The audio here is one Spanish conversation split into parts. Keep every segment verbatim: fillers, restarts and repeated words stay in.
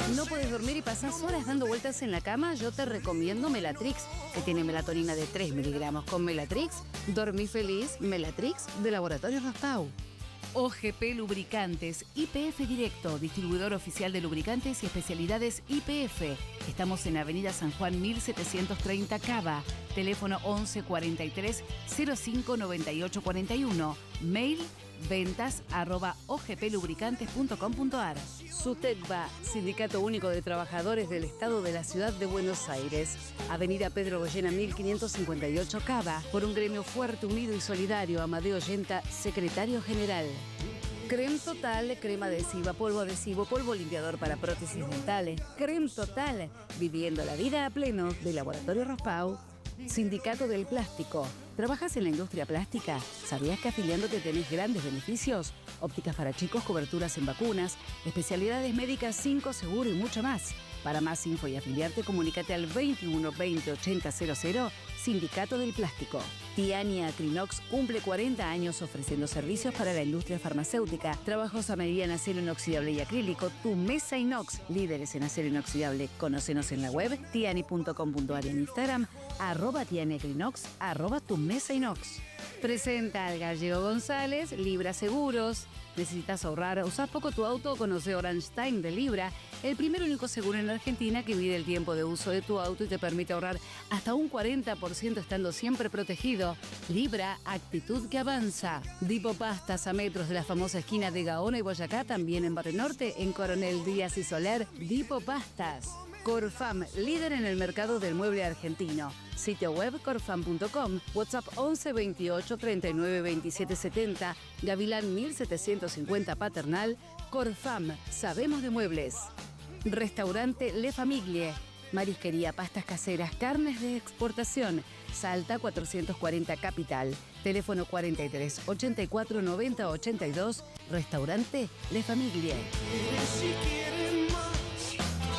¿No puedes dormir y pasás horas dando vueltas en la cama? Yo te recomiendo Melatrix, que tiene melatonina de tres miligramos. Con Melatrix, dormí feliz. Melatrix, de Laboratorio Rospau. O G P Lubricantes, Y P F Directo, distribuidor oficial de lubricantes y especialidades Y P F. Estamos en Avenida San Juan mil setecientos treinta Cava. Teléfono once cuarenta y tres cero cinco noventa y ocho cuarenta y uno. Mail ventas arroba ogplubricantes punto com punto ar. SUTECBA, Sindicato Único de Trabajadores del Estado de la Ciudad de Buenos Aires. Avenida Pedro Goyena mil quinientos cincuenta y ocho Cava. Por un gremio fuerte, unido y solidario. Amadeo Yenta, secretario general. Creme Total, crema adhesiva, polvo adhesivo, polvo limpiador para prótesis dentales. Creme Total, viviendo la vida a pleno, de Laboratorio Rospau. Sindicato del Plástico. ¿Trabajas en la industria plástica? ¿Sabías que afiliándote tenés grandes beneficios? Ópticas para chicos, coberturas en vacunas, especialidades médicas, cinco seguro y mucho más. Para más info y afiliarte, comunícate al veintiuno veinte ochenta cero cero, Sindicato del Plástico. Tiani Acrinox cumple cuarenta años ofreciendo servicios para la industria farmacéutica, trabajos a medida en acero inoxidable y acrílico. Tu mesa inox, líderes en acero inoxidable. Conócenos en la web tiani punto com punto ar y en Instagram, arroba Tiani Acrinox, arroba tu mesa inox. Presenta al Gallego González, Libra Seguros. ¿Necesitas ahorrar? ¿Usás poco tu auto? Conoce Orange Time de Libra, el primer único seguro en la Argentina que mide el tiempo de uso de tu auto y te permite ahorrar hasta un cuarenta por ciento estando siempre protegido. Libra, actitud que avanza. Dipopastas a metros de la famosa esquina de Gaona y Boyacá, también en Barrio Norte, en Coronel Díaz y Soler. Dipopastas. Corfam, líder en el mercado del mueble argentino. Sitio web corfam punto com, WhatsApp once veintiocho treinta y nueve veintisiete setenta, Gavilán mil setecientos cincuenta Paternal. Corfam, sabemos de muebles. Restaurante Le Famiglie, marisquería, pastas caseras, carnes de exportación. Salta cuatrocientos cuarenta Capital. Teléfono cuarenta y tres ochenta y cuatro noventa ochenta y dos. Restaurante Le Famiglie. Si quieren más,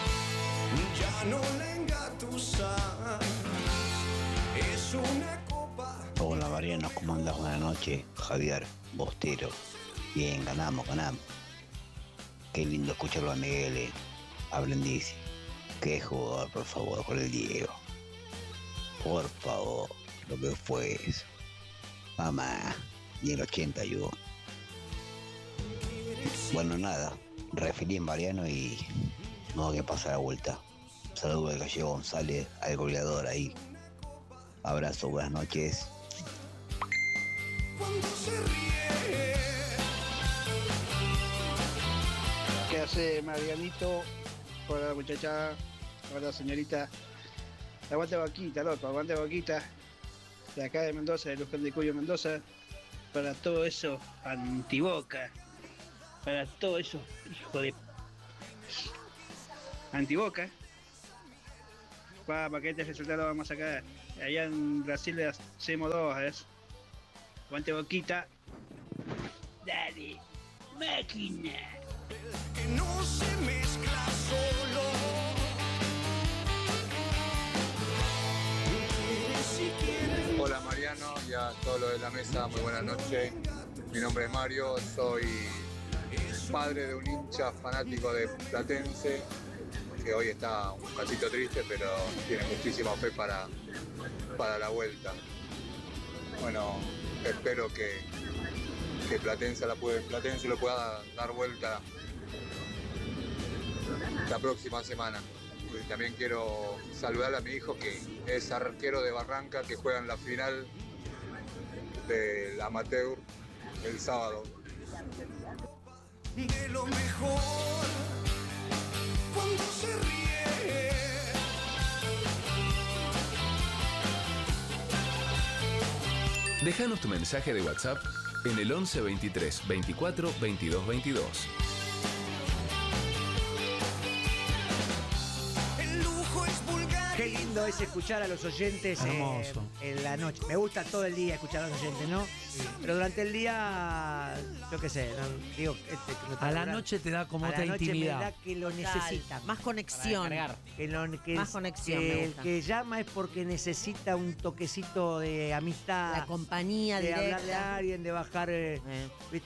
ya no le engatusas. Es una copa. Hola Mariano, ¿cómo andás? Buenas noches. Javier Bostero. Bien, ganamos, ganamos. Qué lindo escucharlo a Miguel. Eh. Hablen dice. Qué jugador, por favor, con el Diego. Por favor, lo que fue eso. Mamá, y el ochenta y uno. Bueno, nada. Referí en Mariano y no hay que pasar la vuelta. Saludos de Gallego González, al goleador ahí. Abrazo, buenas noches. Cuando se ríe. ¿Qué hace Marianito? Hola muchacha, hola señorita. Aguante Boquita, loco, aguante Boquita. De acá de Mendoza, de Luján de Cuyo, Mendoza. Para todo eso, antiboca. Para todo eso, hijo de... Antiboca. Pa, para que este resultado lo vamos a sacar. Allá en Brasil le hacemos dos, ¿eh? Aguante Boquita. Dale, máquina. Que no se mezcla solo. Si quieren. Hola Mariano y a todos los de la mesa, muy buenas noches. Mi nombre es Mario, soy padre de un hincha fanático de Platense, que hoy está un cachito triste, pero tiene muchísima fe para, para la vuelta. Bueno, espero que, que Platense, la puede, Platense lo pueda dar vuelta la próxima semana. Y también quiero saludar a mi hijo, que es arquero de Barranca, que juega en la final del amateur el sábado. De lo mejor cuando se ríe. Déjanos tu mensaje de WhatsApp en el once veintitrés veinticuatro veintidós veintidós. El lujo es vulgar. Qué lindo es escuchar a los oyentes eh, en la noche. Me gusta todo el día escuchar a los oyentes, ¿no? Pero durante el día, yo qué sé, no, digo, este, no a la noche te da como a otra la noche intimidad. Me da que lo necesita. Más conexión. Que lo, que Más es, conexión. Que me el gusta. que llama es porque necesita un toquecito de amistad. La compañía de directa. hablar de alguien, de bajar, eh, Eh. ¿viste?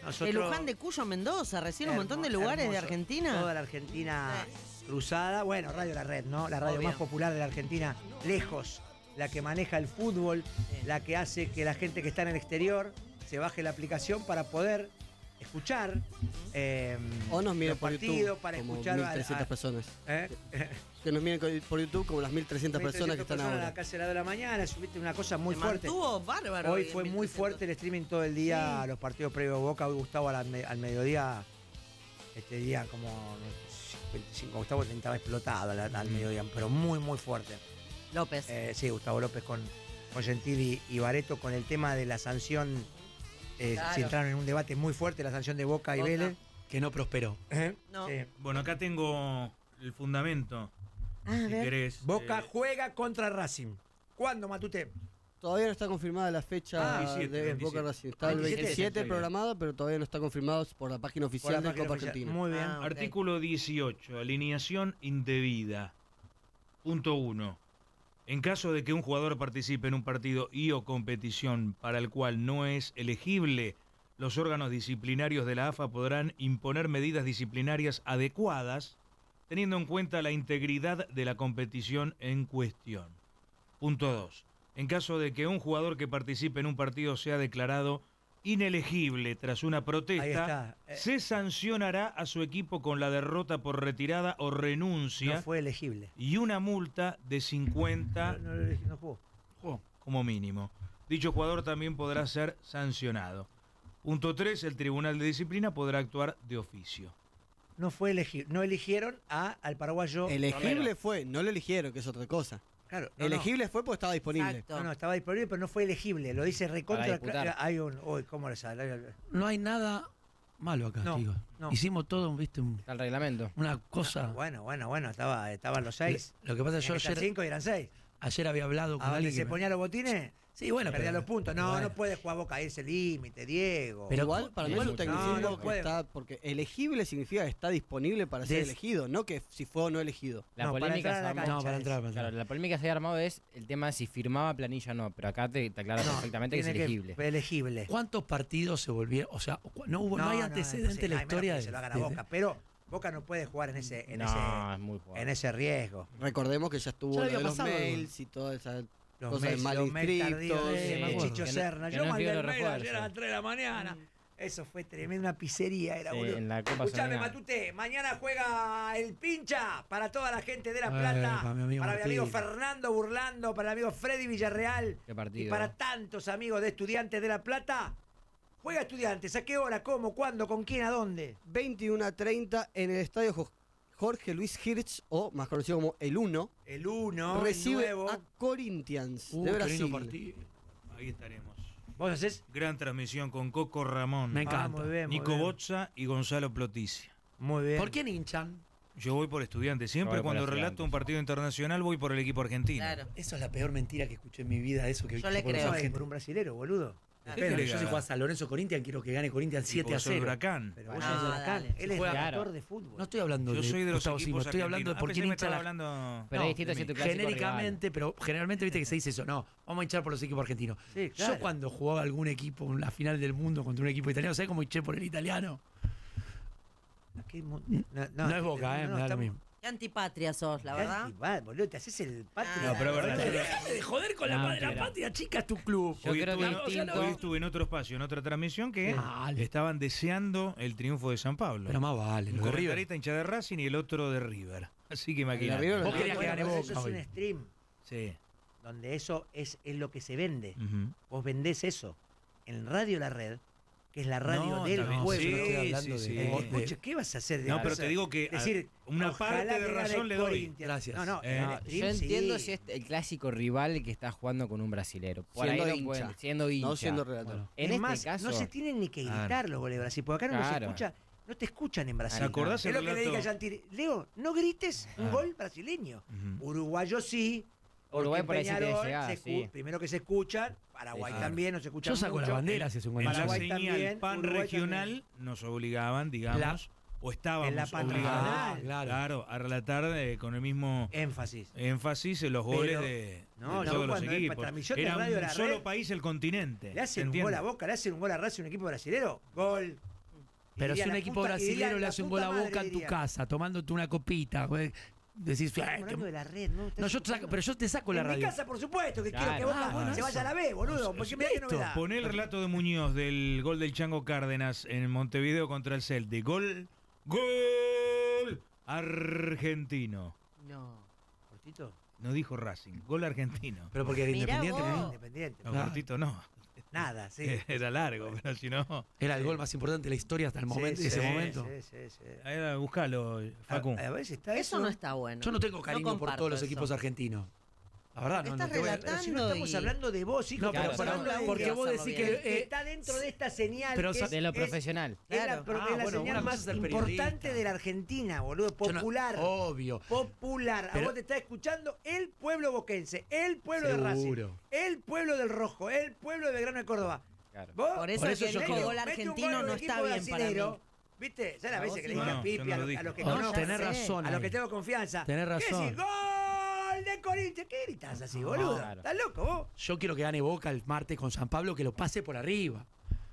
Nosotros, el Luján de Cuyo, Mendoza, recién un montón de hermo- lugares hermoso. de Argentina. Toda la Argentina cruzada. Bueno, Radio La Red, ¿no? La radio Obvio. más popular de la Argentina, lejos. La que maneja el fútbol, la que hace que la gente que está en el exterior se baje la aplicación para poder escuchar eh, O nos miren los por partidos, YouTube, para como escuchar mil a- trescientas a- personas. ¿eh? Que nos miren por YouTube como las mil trescientas personas que están personas ahora. a la casa de la de la mañana, subiste una cosa muy Se fuerte. mantuvo bárbaro. Hoy en fue muy mil trescientos. fuerte el streaming todo el día, los partidos previos de Boca. Hoy Gustavo al, me- al mediodía, este día como veinticinco, Gustavo estaba explotado al, al mediodía, pero muy, muy fuerte. López. Eh, sí, Gustavo López con, con Gentili y Bareto con el tema de la sanción. Eh, Claro. Se entraron en un debate muy fuerte, la sanción de Boca y Boca. Vélez. Que no prosperó. ¿Eh? No. Sí. Bueno, acá tengo el fundamento. Ah, a si ver. querés. Boca eh, juega contra Racing. ¿Cuándo, Matute? Todavía no está confirmada la fecha Ah, veintisiete, de veintisiete. Boca Racing. Está el veintisiete. veintisiete programado, pero todavía no está confirmado por la página oficial Por la de página Copa oficial. Argentina. Muy bien. Ah, ok. Artículo dieciocho. Alineación indebida. Punto uno. En caso de que un jugador participe en un partido y o competición para el cual no es elegible, los órganos disciplinarios de la A F A podrán imponer medidas disciplinarias adecuadas, teniendo en cuenta la integridad de la competición en cuestión. Punto dos. En caso de que un jugador que participe en un partido sea declarado inelegible tras una Ahí protesta, está. Eh, se sancionará a su equipo con la derrota por retirada o renuncia no fue elegible. y una multa de cincuenta No, no, no jugó. oh, como mínimo. Dicho jugador también podrá ser sancionado. Punto tres. El Tribunal de Disciplina podrá actuar de oficio. No fue elegible. No eligieron a, al paraguayo. Elegible Romero. fue, no lo eligieron, que es otra cosa. Claro, no, Elegible fue porque estaba disponible. Exacto. No, no, no, estaba disponible, pero no fue elegible. Lo dice recontra. Para disputar. cla- Hay un. Uy, ¿cómo le sale? No hay nada malo acá, No, chicos. no. Hicimos todo, viste, un- Al reglamento. una cosa. Bueno, bueno, bueno, estaba, estaban los seis. Lo que pasa es que yo Tenían que estar ayer, cinco y eran seis. ayer había hablado con A ver, alguien se que me- ponía los botines. Sí, bueno, Perdía pero- los puntos. No, bueno. no puede jugar Boca a ese límite, Diego. Pero igual, co- para mí igual- es un tecnicismo no, no que puede. está. Porque elegible significa que está disponible para ser Des- elegido, no que si fue o no elegido. La No, para polémica entrar se a la armó. cancha No, para es- entrar, para Claro, entrar. la polémica que se había armado es el tema de si firmaba planilla o no, pero acá te, te aclara No, perfectamente que es tiene elegible. elegible. ¿Cuántos partidos se volvieron? O sea, cu- no hubo, no, hay antecedente sí, en la no hay menos historia que de, se lo hagan a de- Boca, pero Boca no puede jugar en ese, en no, ese, es muy jugado. en ese riesgo. Recordemos que ya estuvo Ya lo había de los pasado, mails y toda esa Los cosa de Messi, mal los mails inscriptos. tardíos de sí, me acuerdo. Chicho Que no- Serna. que Yo no mandé envió el los mail ayer refuerzos. a las tres de la mañana. Eso fue tremenda, una pizzería era, Sí, boludo. en la Copa Escuchame, Sudamericana. Matute, mañana juega el pincha para toda la gente de La Eh, Plata, para mi amigo para mi amigo Martín. Fernando Burlando, para el amigo Freddy Villarreal Qué partido. y para tantos amigos de Estudiantes de La Plata. Juega Estudiantes, ¿a qué hora? ¿Cómo? ¿Cuándo? ¿Con quién? ¿A dónde? veintiuno a treinta en el estadio Jo- Jorge Luis Hirsch, o más conocido como el Uno, El uno, recibe el nuevo. a Corinthians Uh, de qué Brasil. lindo partido. Ahí estaremos. ¿Vos hacés? Gran transmisión con Coco Ramón, Me Ah, encanta. muy bien, muy Nico bien. Bozza y Gonzalo Ploticia. Muy bien. ¿Por quién hinchan? Yo voy por Estudiantes. Siempre Yo voy por cuando Estudiantes. relato un partido internacional voy por el equipo argentino. Claro. Eso es la peor mentira que escuché en mi vida, eso que Yo le por creo. esa Ay, gente. por un brasilero, boludo. ¿Qué Pero querés yo que si haga? juega San Lorenzo Corinthians, quiero que gane Corinthians Y siete porque a soy cero. Huracán. Pero vos Ah, sos de Huracán. dale. Él es Juega- jugador Claro. de fútbol. No estoy hablando Yo de, soy de los Gustavo equipos Silva, estoy hablando de argentinos. por Ah, quién pensé que me hincha estaba la... hablando... Pero No, es distinto si tu clásico Genéricamente, pero generalmente viste que se dice eso. No, vamos a hinchar por los equipos argentinos. Sí, claro. Yo cuando jugaba algún equipo en la final del mundo contra un equipo italiano, ¿sabes cómo hinché por el italiano? Qué mo- No, es Boca, eh, me da lo estamos- mismo. Qué antipatria sos, la Qué verdad. antipático, boludo, te haces el patria. No, pero es verdad. yo- Déjame de joder con la No, madre de la mentira. patria, chica, es tu club. Yo Hoy creo que estuve, es distinto. hoy estuve en otro espacio, en otra transmisión que Dale. estaban deseando el triunfo de San Pablo. Pero más vale, Un lo de River. comentarista hincha de Racing y el otro de River. Así que imagínate. River- Vos querías que Bueno, gane pero Boca eso es hoy. un stream Sí. donde eso es, es lo que se vende. Ujú. Vos vendés eso. En Radio La Red, que es la radio No, del también. pueblo. Sí, estoy hablando sí, de- sí. Vos, Pocho, ¿qué vas a hacer? De No, pero vas a te digo que a- decir, una ojalá parte de que gane razón le doy. Corinthians. Gracias. No, no, Eh, en el no, stream, Yo entiendo sí. si es el clásico rival que está jugando con un brasilero. Por Siendo ahí lo hincha. pueden- siendo hincha. No siendo relator. Bueno. En es este más, caso, no se tienen ni que gritar Claro. los goles de Brasil, porque acá no se Claro. escucha, no te escuchan en Brasil. ¿Te acordás Es el lo que le relato? diga a Yantiri. Leo, no grites un Ah. gol brasileño. Ujú. Uruguayo sí. porque Uruguay en por ahí sí tiene Peñarol llegada, se escu- sí. Primero que se escuchan, Paraguay Claro. también no se escucha Yo saco mucho. la bandera si es un gol. En la Paraguay señal también, pan Uruguay regional nos obligaban, digamos, o estábamos En la pan obligados regional. claro. claro, a relatar eh, con el mismo Énfasis. énfasis en los goles Pero- de, no, de yo todos los cuando es equipos. para transmisión de Era Radio un La solo Red, país el continente. Le hacen ¿se un gol entiende? a Boca, le hacen un gol a Racing, un equipo brasilero. Gol, Pero si diría un la equipo puta- y diría brasilero le la hace un puta gol a Boca madre, en tu diría. casa, tomándote una copita, güey, decís, Estamos "Ay, hablando qué- de la red, ¿no? No, yo te saco, pero yo te saco la En radio. mi casa, por supuesto, que Claro. quiero que Boca Ah, se eso. vaya a la B, boludo. Porque mirá qué novedad. Poné el relato de Muñoz del gol del Chango Cárdenas en Montevideo contra el Celtic. Gol, gol argentino. No. ¿Cortito? No dijo Racing, gol argentino. Pero porque era Mirá independiente. vos. ¿no? Independiente. No, Claro. cortito no. Nada, sí. Era largo, pero si no. Era el gol más importante de la historia hasta el momento, Sí, ese sí, momento. Sí, sí, sí. Ahí, buscalo, Facu. A, a ver si está Eso no está bueno. Yo no tengo cariño por comparto todos los eso. equipos argentinos. La verdad, no, no Estás te voy a... relatando. Pero si no estamos y- hablando de vos, hijo. No, pero estamos para- hablando de porque que- vos decís que... que eh, está dentro de esta señal. pero que sa- es- De lo es- profesional. Es la, Claro. pro- Ah, es la bueno, señal una cosa más es ser importante periodista. de la Argentina, boludo. Yo no- Popular. obvio. Popular. A Pero- vos te está escuchando el pueblo boquense, el pueblo de Racing, Seguro. el pueblo del Rojo, el pueblo de Belgrano de Córdoba. Claro. ¿Vos? Por eso, Por eso que yo el quiero- gol Mete un argentino gol a un no equipo está bien para brasilero, mí. ¿Viste? Ya la A veces vos que le sí. dije No, a Pipi, yo no a, lo lo- dije. a los que No, conozco, tenés sé. razón. a los ahí. que tengo confianza. Tenés ¿Qué razón. decís? ¡Gol de Corinthians! ¿Qué gritas así, boludo? claro. ¿Estás loco vos? Yo quiero que gane Boca el martes con San Pablo, que lo pase por arriba.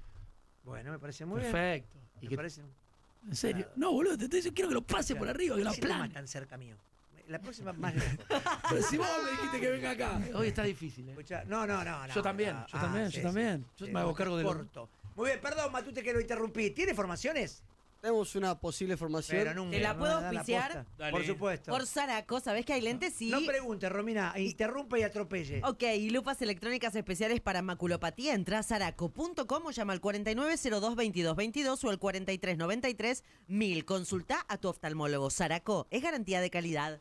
Bueno, me parece muy bien. Perfecto. Y Me que- parece... En serio. No, boludo, te estoy diciendo, quiero que lo pase por arriba, que lo Sí, no más aplane. tan cerca mío. La próxima más lejos. Pero si vos me dijiste que venga acá. Hoy está difícil, ¿eh? Escuchá, no, no, no, no. Yo también, no. yo también, yo sí, también. sí, Yo sí, me hago no, cargo de lo- corto. Muy bien, perdón, Matute, que lo interrumpí. ¿Tiene formaciones? Tenemos una posible formación. Pero nunca. ¿Te la no puedo me da la auspiciar? posta. Dale. Por supuesto. Por Zaraco, ¿sabés que hay lentes? Sí. No pregunte, Romina. Interrumpe y atropelle. Ok, y lupas electrónicas especiales para maculopatía. Entrá a zaraco punto com o llama al cuarenta y nueve cero dos veintidós veintidós o al cuarenta y tres noventa y tres mil. Consulta a tu oftalmólogo. Zaraco es garantía de calidad.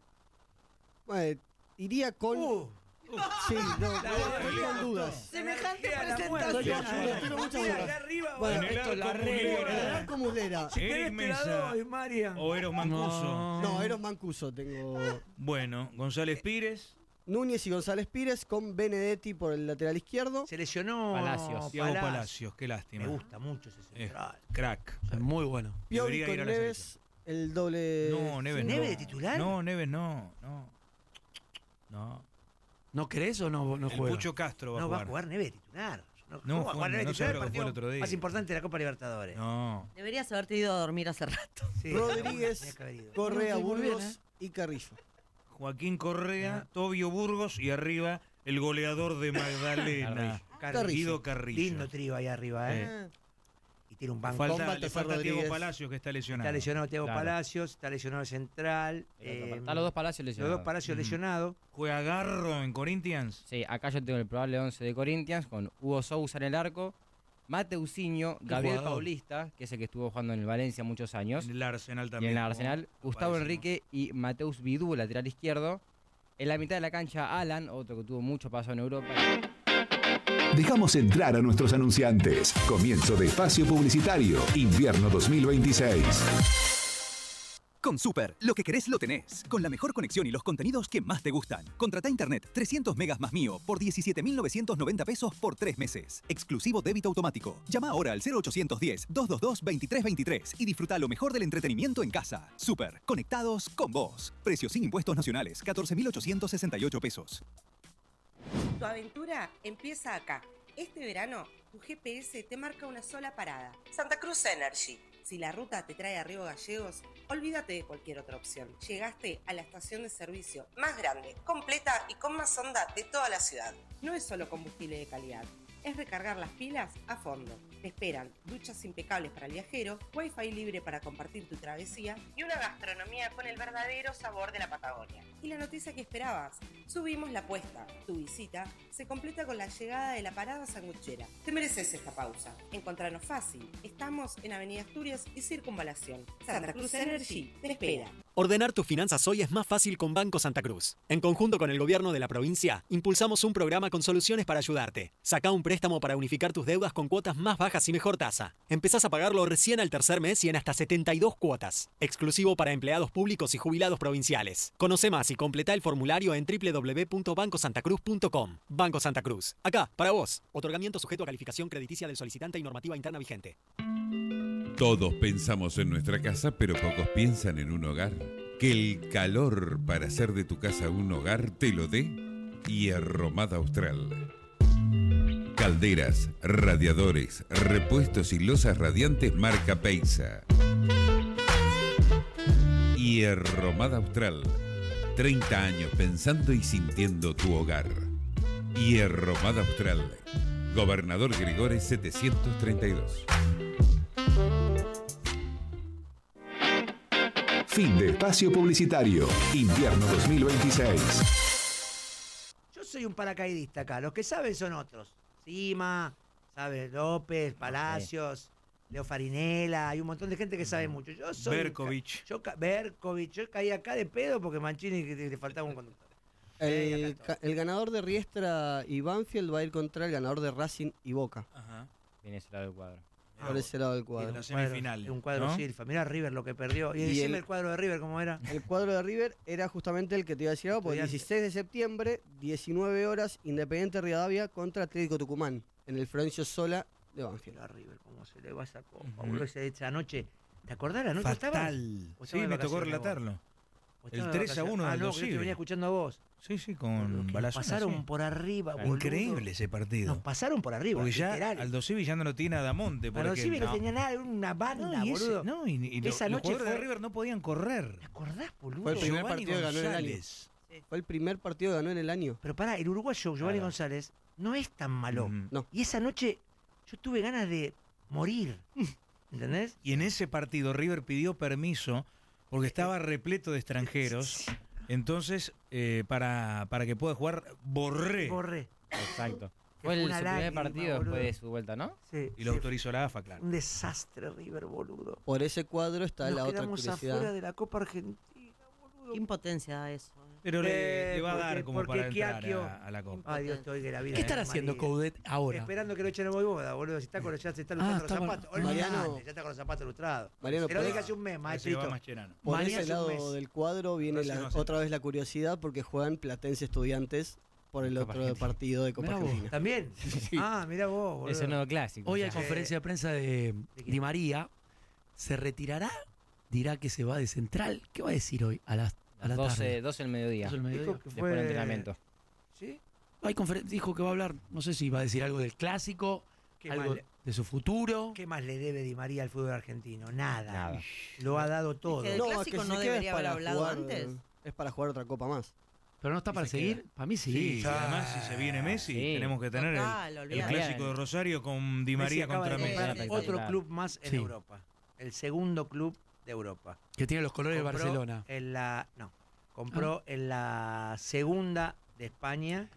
Bueno, iría con. Uh, Sí, no, estoy con dudas. Semejante Queda la presentación. muerte. Yo tengo muchas Mira, dudas. acá arriba, Bueno, En el esto es la arco regla. Muslera. Arranco Muslera. Si Eric querés te la Mesa. doy, María. O Eros Mancuso. No, Eros Mancuso tengo. Bueno, González Pires. Núñez y González Pires con Benedetti por el lateral izquierdo. Se lesionó Palacios. Thiago Palacios, qué lástima. Me gusta mucho ese Eh, central. crack. Es muy bueno. Piovi Debería ir con a la Neves, el doble. No, Neves no. ¿Neves de titular? No, Neves no. No. No. ¿No querés o no, no El juega? Pucho Castro va No a va a jugar. jugar Neves de titular. No, No, ¿cómo va a jugar fue- Neves no de sabe titular? lo que El fue el partido otro día. más importante de la Copa Libertadores. No. Deberías haberte ido a dormir hace rato. Sí, Rodríguez, tenía que haber ido. Correa, No, sí, muy Burgos bien, ¿eh? y Carrillo. Joaquín Correa, Tobio Burgos y arriba el goleador de Magdalena. Carrillo. Guido Carrillo. Lindo trío ahí arriba, ¿eh? Eh. Y tiene un banco. Falta, Comba, le Tezar falta Diego Rodríguez. Palacios que está lesionado. Está lesionado Thiago Claro. Palacios, está lesionado el central. eh, Están los dos Palacios los lesionados. dos Palacios Ujú. lesionados. Juega Garro en Corinthians. Sí, acá yo tengo el probable once de Corinthians con Hugo Sousa en el arco, Mateusinho, Gabriel jugador. Paulista, que es el que estuvo jugando en el Valencia muchos años, En el Arsenal y también. en el jugó. Arsenal, Gustavo Parece, Enrique y Mateus Vidú, lateral izquierdo. En la mitad de la cancha, Alan, otro que tuvo mucho paso en Europa. Dejamos entrar a nuestros anunciantes. Comienzo de espacio publicitario. Invierno dos mil veintiséis. Con Super, lo que querés lo tenés. Con la mejor conexión y los contenidos que más te gustan. Contrata internet trescientos megas más mío por diecisiete mil novecientos noventa pesos por tres meses. Exclusivo débito automático. Llama ahora al cero ochocientos diez, doscientos veintidós, veintitrés veintitrés y disfruta lo mejor del entretenimiento en casa. Super, conectados con vos. Precios sin impuestos nacionales, catorce mil ochocientos sesenta y ocho pesos. Tu aventura empieza acá. Este verano, tu G P S te marca una sola parada. Santa Cruz Energy. Si la ruta te trae a Río Gallegos, olvídate de cualquier otra opción. Llegaste a la estación de servicio más grande, completa y con más onda de toda la ciudad. No es solo combustible de calidad, es recargar las pilas a fondo. Te esperan duchas impecables para el viajero, wifi libre para compartir tu travesía y una gastronomía con el verdadero sabor de la Patagonia. Y la noticia que esperabas, subimos la apuesta. Tu visita se completa con la llegada de la parada sanguchera. Te mereces esta pausa. Encontranos fácil. Estamos en Avenida Asturias y Circunvalación. Santa Cruz Energy te espera. Ordenar tus finanzas hoy es más fácil con Banco Santa Cruz. En conjunto con el gobierno de la provincia, impulsamos un programa con soluciones para ayudarte. Sacá un préstamo para unificar tus deudas con cuotas más bajas y mejor tasa. Empezás a pagarlo recién al tercer mes y en hasta setenta y dos cuotas. Exclusivo para empleados públicos y jubilados provinciales. Conoce más y completa el formulario en doble u doble u doble u punto banco santa cruz punto com. Banco Santa Cruz. Acá, para vos. Otorgamiento sujeto a calificación crediticia del solicitante y normativa interna vigente. Todos pensamos en nuestra casa, pero pocos piensan en un hogar. Que el calor para hacer de tu casa un hogar te lo dé Hierromad Austral. Calderas, radiadores, repuestos y losas radiantes marca Peisa. Hierromada Austral. treinta años pensando y sintiendo tu hogar. Hierromada Austral. Gobernador Gregores setecientos treinta y dos. Fin de espacio publicitario. Invierno dos mil veintiséis. Yo soy un paracaidista acá. Los que saben son otros. Sima, sabe López, Palacios, Leo Farinela. Hay un montón de gente que sabe mucho. Yo soy. Berkovich. Yo, ca- Berkovich. Yo caí acá de pedo porque Mancini que le faltaba un conductor. El, ca- el ganador de Riestra y Banfield va a ir contra el ganador de Racing y Boca. Ajá. Viene ese lado del cuadro. Por ese lado del cuadro. En la semifinal. Es un cuadro ¿no? Silfa. Mirá River lo que perdió. Y, Y decime el- el cuadro de River cómo era. El cuadro de River era justamente el que te iba a decir ahora, porque el Estudiantes. dieciséis de septiembre, diecinueve horas, Independiente Rivadavia contra Atlético Tucumán, en el Florencio Sola de Banfield. A River, cómo se le va esa copa, Ujú. boludo, ese- esa noche. ¿Te acordás la noche? Fatal. estabas? ¿O Sí, estabas de me tocó vacaciones relatarlo. vos? ¿O El estabas de tres a uno vacaciones? Ah, del no, que yo te Dosivi. venía escuchando a vos. Sí, sí, con Que Balazón. pasaron sí. por arriba, boludo. Increíble ese partido. Nos pasaron por arriba, Porque ya literal. Aldo Civi ya no lo tiene a Damonte. por Aldo Civi ejemplo. no tenía nada, era una banda, No, y ese- boludo. no, y, y lo- Esa los noche jugadores de fue- River no podían correr. ¿Te acordás, boludo? Fue el primer Giovanni partido que ganó en el año. González. Fue el primer partido que ganó en el año. Pero pará, el uruguayo Giovanni Claro. González no es tan malo. Ujú. No. Y esa noche yo tuve ganas de morir. ¿Entendés? Y en ese partido River pidió permiso porque estaba repleto de extranjeros. Entonces, eh, para, para que pueda jugar Borré. Borré. Exacto. Que Fue el fue una su primer lágrima, partido boludo. después de su vuelta, ¿no? Sí, Y lo sí, autorizó la A F A, claro. un desastre River, boludo. Por ese cuadro está Nos la otra quedamos afuera curiosidad. de la Copa Argentina, boludo. Qué impotencia da eso. Pero le, Eh, le va a dar porque- como porque para entrar Chiaquio- a, a la Copa. Ay, Dios te oiga la vida. ¿Qué estará de haciendo María. Coudet ahora? Esperando que lo echen a Voivoda, boludo. Si está con, ya se está Ah, lustrando los está con- zapatos. Mariano- Olvidate, ya está con los zapatos lustrados. Mariano, Te lo por- dije hace un mes, Ahí se va maestrito. Mascherano. Por Mañana ese es un lado mes. del cuadro viene Próximo la- semana. otra vez la curiosidad porque juegan Platense Estudiantes por el Copa otro Argentina. partido de Copa Mirá vos. Argentina. ¿También? Ah, mirá vos, boludo. Es el nuevo clásico. Hoy ya. hay conferencia de prensa de ¿De quién? Di María. ¿Se retirará? ¿Dirá que se va de central? ¿Qué va a decir hoy a las, a la doce, tarde? doce del mediodía. doce del mediodía. Dijo que Después fue... del entrenamiento. ¿Sí? Hay conferen- dijo que va a hablar, no sé si va a decir algo del clásico, Qué algo mal. de su futuro. ¿Qué más le debe Di María al fútbol argentino? Nada. Nada. Lo ha dado todo. que del No, es clásico si no se queda debería es haber para hablado jugar- antes. Es para jugar otra copa más. Pero no está Y para se seguir. queda. Para mí sí. Sí, y ya. además si se viene Messi, Sí. tenemos que tener el- Total, el, olvídate. clásico de Rosario con Di Messi María acaba contra de Messi. comprar Espectacular. otro club más en Sí. Europa. El segundo club de Europa. Que tiene los colores de Compró Barcelona. En la, no, compró en la segunda de España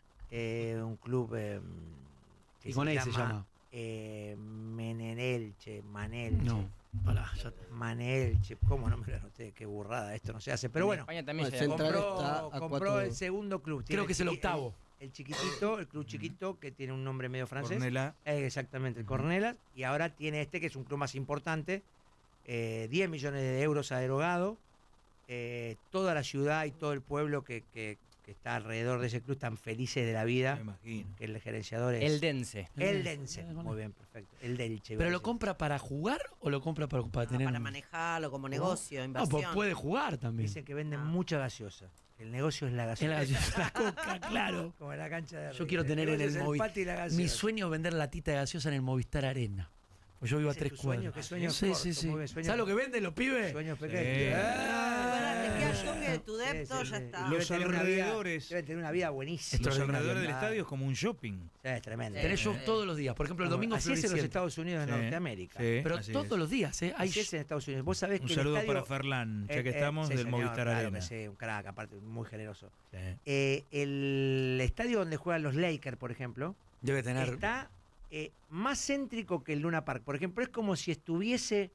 eh, un club eh, que Y con E se llama. eh, Menelche, Manelche. No, pará, ya- Manelche, ¿cómo no me lo anoté? Qué burrada, esto no se hace. Pero En bueno, España también No, se el Central compró, está a compró cuatro- el segundo club. Tiene Creo que es el chiqui- octavo. El, chiquitito, el club chiquito, que tiene un nombre medio francés. Cornelá. Eh, exactamente, el Cornelas. Y ahora tiene este, que es un club más importante. eh, diez millones de euros ha erogado. Eh, toda la ciudad y todo el pueblo que, que- que está alrededor de ese club están felices de la Me vida. imagino. Que el gerenciador es El Dense. el Dense. Muy bien, perfecto. El Delche. iba ¿Pero a lo decir. compra para jugar o lo compra para, para No, tener para un- manejarlo como negocio, No, inversión. pues puede jugar también. Dicen que venden Ah. mucha gaseosa. El negocio es la Es gaseosa. la, la coca, claro. Como en la cancha de Yo River. quiero tener en negocio el es Movistar. patio y la gaseosa. Mi sueño es vender latita de gaseosa en el Movistar Arena. Pues yo vivo a Ese es tres tu sueño, cuadras. qué sueño sí, corto, sí, sí. muy bien, sueño- ¿Sabes lo que venden los pibes? Sueños pequeños. Eh. Ah, Te quedas toque de tu depto, Sí, sí, ya sí. está. Debe Los tener una vida- alrededores- Debe tener una vida buenísima. Los Extraordinario. alrededores del Claro. estadio es como un shopping. Sí, es tremendo. Sí. Tenés show todos los días. Por ejemplo, el domingo Así es en los floreciente. Estados Unidos de Sí, Norteamérica. sí, Pero así todos es. los días, ¿eh? Hay Así es en Estados Unidos. Vos sabés Un que saludo el estadio, para Ferlán, ya eh, que eh, estamos sí, del señor, Movistar claro Arena. que sí, un crack, aparte, muy generoso. Sí. Eh, el estadio donde juegan los Lakers, por ejemplo, Debe tener. está eh, más céntrico que el Luna Park. Por ejemplo, es como si estuviese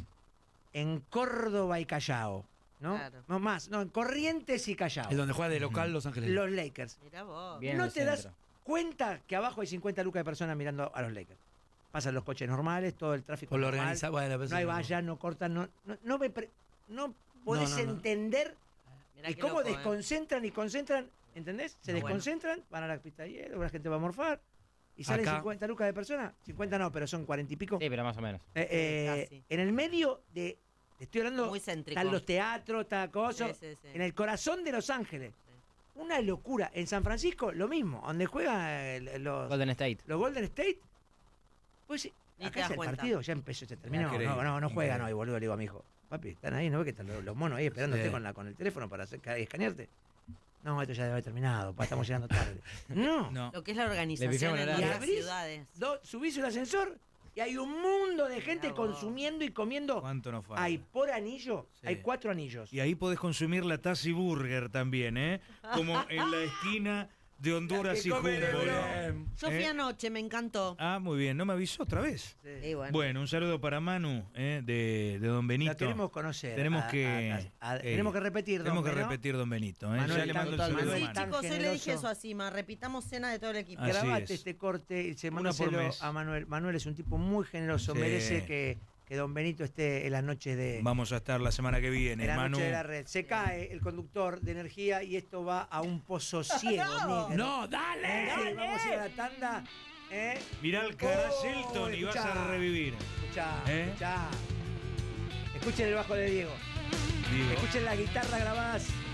en Córdoba y Callao, ¿no? Claro. No más, no, en Corrientes y Callao. El donde juega de local Los Ángeles. Los Lakers. Mirá vos. Bien no en el te das centro. cuenta que abajo hay cincuenta lucas de personas mirando a los Lakers. Pasan los coches normales, todo el tráfico Por lo normal, organizado. Bueno, pero no hay eso- vallas, no cortan, no, no, no, me pre- no podés No, no, no. entender Mirá y qué cómo loco, ¿eh? desconcentran y concentran, ¿entendés? Se Ah, bueno. desconcentran, van a la pista de hielo, la gente va a morfar y salen Acá- cincuenta lucas de personas. cincuenta no, pero son cuarenta y pico. Sí, pero más o menos. Eh, eh, casi. en el medio de, te estoy hablando, Muy céntrico. están los teatros, está cosa, Sí, sí, sí. en el corazón de Los Ángeles. una locura. En San Francisco, lo mismo, donde juegan los Golden State. Los Golden State, pues Ni te acá das es el cuenta. partido, ya empezó, se terminó. Increíble, No, no, no juegan increíble. hoy, boludo, le digo a mi hijo. Papi, están ahí, ¿no ves que están los, los monos ahí esperándote Sí. con, la, con el teléfono para hacer, escanearte? No, esto ya debe haber terminado, pa, estamos llegando tarde. No. No. Lo que es la Le organización fijamos en el horario. las Y abrís, ciudades. do- subís el ascensor y hay un mundo de gente Mirá vos. consumiendo y comiendo. ¿Cuánto nos falta? Hay por anillo, Sí. hay cuatro anillos. Y ahí podés consumir la Tassi Burger también, ¿eh? Como en la esquina de Honduras que y come Humboldt. Lebron. Yo fui ¿Eh? anoche, me encantó. Ah, muy bien. ¿No me avisó otra vez? Sí. Y bueno. Bueno, un saludo para Manu, ¿eh? de, de Don Benito. La queremos conocer. Tenemos a- que, a- a- eh, tenemos que repetir, don Tenemos que Beno. repetir Don Benito. ¿eh? Manuel, Ya le mando el tan- saludo a Sí, Manuel, Manu. tan chicos, hoy le dije generoso. eso así, ma, repitamos cena de todo el equipo. Así Grabate es. este corte y se Una por mándaselo mes. a Manuel. Manuel es un tipo muy generoso, Sí. merece que, que Don Benito esté en las noches de, Vamos a estar la semana que viene, en la Manu. noche de la red. Se cae el conductor de energía y esto va a un pozo ciego, No. negro. No, dale. Eh, sí, dale. vamos a ir a la tanda. ¿eh? Mirá el cara Oh, Shelton y vas escuchá. a revivir. Escuchá, ¿Eh? escuchá. Escuchen el bajo de Diego. Digo. Escuchen las guitarras grabadas